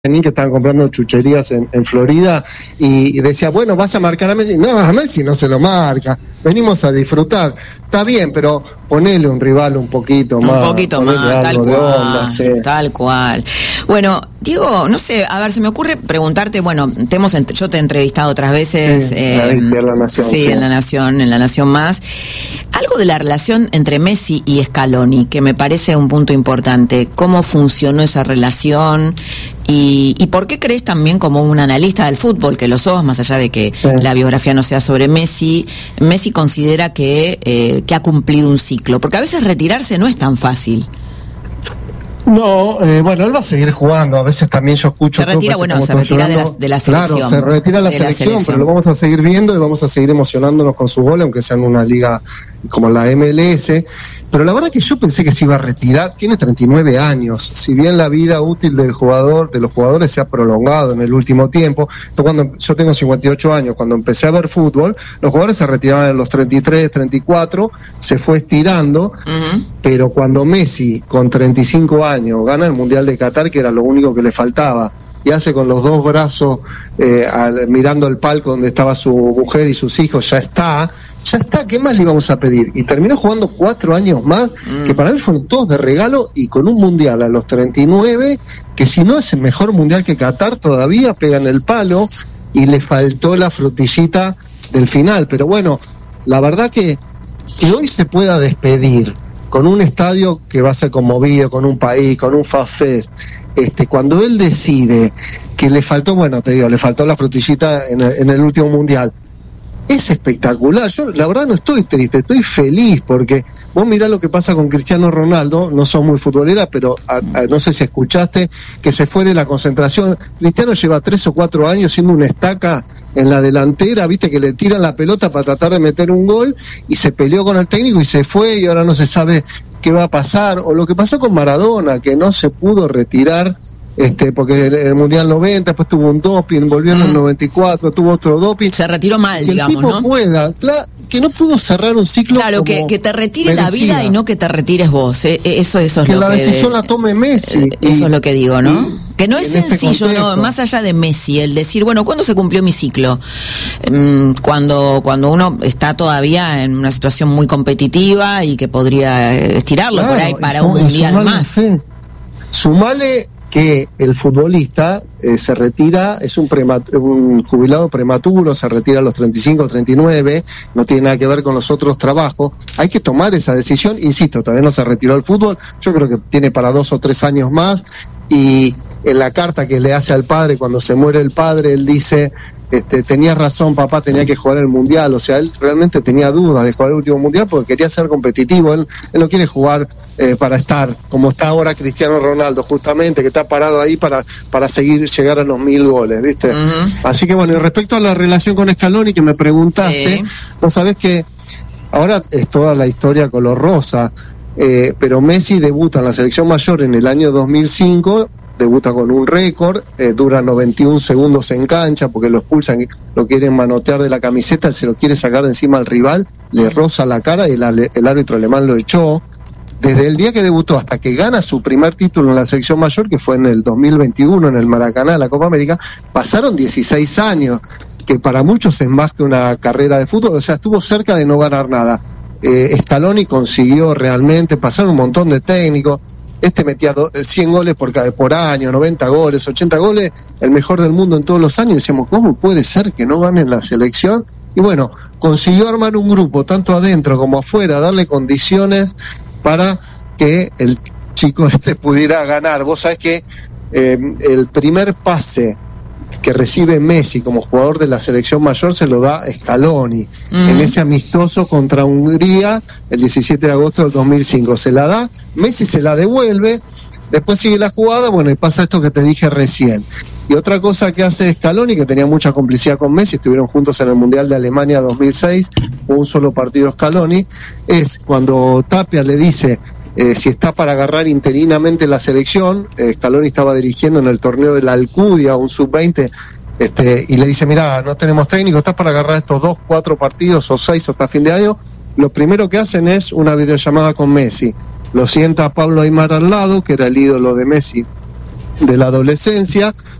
que estaban comprando chucherías en Florida y decía, bueno, vas a marcar a Messi. No, a Messi no se lo marca, venimos a disfrutar. Está bien, pero ponele un rival un poquito más. Un poquito más, tal cual. Bueno, Diego, no sé, a ver, se me ocurre preguntarte, bueno, yo te he entrevistado otras veces. Sí, en La Nación. Sí, en La Nación Más. Algo de la relación entre Messi y Scaloni, que me parece un punto importante. ¿Cómo funcionó esa relación? ¿Y por qué crees también, como un analista del fútbol, que lo sos, más allá de que la biografía no sea sobre Messi considera que ha cumplido un ciclo? Porque a veces retirarse no es tan fácil. No, bueno, él va a seguir jugando. A veces también yo escucho... Se retira de la selección. Claro, se retira de la selección, pero lo vamos a seguir viendo y vamos a seguir emocionándonos con su gol, aunque sea en una liga como la MLS. Pero la verdad que yo pensé que se iba a retirar. Tiene 39 años. Si bien la vida útil de los jugadores se ha prolongado en el último tiempo. Yo tengo 58 años. Cuando empecé a ver fútbol, los jugadores se retiraban a los 33, 34. Se fue estirando. Uh-huh. Pero cuando Messi, con 35 años, gana el Mundial de Qatar, que era lo único que le faltaba, y hace con los dos brazos mirando el palco donde estaba su mujer y sus hijos, ya está, ¿qué más le íbamos a pedir? Y terminó jugando 4 años más, que para él fueron todos de regalo, y con un mundial a los 39, que si no es el mejor mundial que Qatar, todavía pega en el palo, y le faltó la frutillita del final. Pero bueno, la verdad que hoy se pueda despedir con un estadio que va a ser conmovido, con un país, con un Fast Fest, cuando él decide que le faltó, le faltó la frutillita en el último mundial, es espectacular. Yo la verdad no estoy triste, estoy feliz, porque vos mirá lo que pasa con Cristiano Ronaldo. No sos muy futbolera, pero no sé si escuchaste que se fue de la concentración. Cristiano lleva 3 o 4 años siendo una estaca en la delantera, viste, que le tiran la pelota para tratar de meter un gol, y se peleó con el técnico y se fue, y ahora no se sabe qué va a pasar. O lo que pasó con Maradona, que no se pudo retirar porque el Mundial 90, después tuvo un doping, volvió en el 94, tuvo otro doping. Se retiró mal, que digamos, el tipo ¿no? Que no pudo cerrar un ciclo. Claro, que te retire merecía. La vida y no que te retires vos. Eso es lo que... Que la decisión la tome Messi. Eso es lo que digo, ¿no? Que no es sencillo, no, más allá de Messi, el decir, bueno, ¿cuándo se cumplió mi ciclo? Cuando uno está todavía en una situación muy competitiva y que podría estirarlo, claro, por ahí para un mundial más. Sí. Sumale que el futbolista se retira, es un jubilado prematuro, se retira a los 35, 39, no tiene nada que ver con los otros trabajos. Hay que tomar esa decisión, insisto, todavía no se retiró del fútbol, yo creo que tiene para 2 o 3 años más, y en la carta que le hace al padre, cuando se muere el padre, él dice, tenías razón papá, tenía que jugar el mundial. O sea, él realmente tenía dudas de jugar el último mundial porque quería ser competitivo. Él no quiere jugar para estar como está ahora Cristiano Ronaldo, justamente, que está parado ahí para llegar a los 1000 goles, ¿viste? Uh-huh. Así que bueno, y respecto a la relación con Scaloni que me preguntaste, sí. Vos sabés que ahora es toda la historia color rosa, pero Messi debuta en la selección mayor en el año 2005, debuta con un récord, dura 91 segundos en cancha porque lo expulsan, lo quieren manotear de la camiseta, él se lo quiere sacar de encima al rival, le roza la cara y el árbitro alemán lo echó. Desde el día que debutó hasta que gana su primer título en la selección mayor, que fue en el 2021 en el Maracaná, la Copa América, pasaron 16 años, que para muchos es más que una carrera de fútbol. O sea, estuvo cerca de no ganar nada. Scaloni consiguió realmente, pasaron un montón de técnicos. Metía 100 goles por año, 90 goles, 80 goles, el mejor del mundo en todos los años. Y decíamos, ¿cómo puede ser que no gane la selección? Y bueno, consiguió armar un grupo, tanto adentro como afuera, darle condiciones para que el chico pudiera ganar. Vos sabés que el primer pase que recibe Messi como jugador de la selección mayor se lo da Scaloni en ese amistoso contra Hungría el 17 de agosto del 2005. Se la da, Messi se la devuelve, después sigue la jugada, bueno, y pasa esto que te dije recién. Y otra cosa que hace Scaloni, que tenía mucha complicidad con Messi, estuvieron juntos en el Mundial de Alemania 2006, un solo partido Scaloni, es cuando Tapia le dice si está para agarrar interinamente la selección. Scaloni estaba dirigiendo en el torneo de la Alcudia, un sub-20, y le dice, mirá, no tenemos técnico, estás para agarrar estos 2, 4 partidos o 6 hasta fin de año. Lo primero que hacen es una videollamada con Messi, lo sienta a Pablo Aimar al lado, que era el ídolo de Messi de la adolescencia,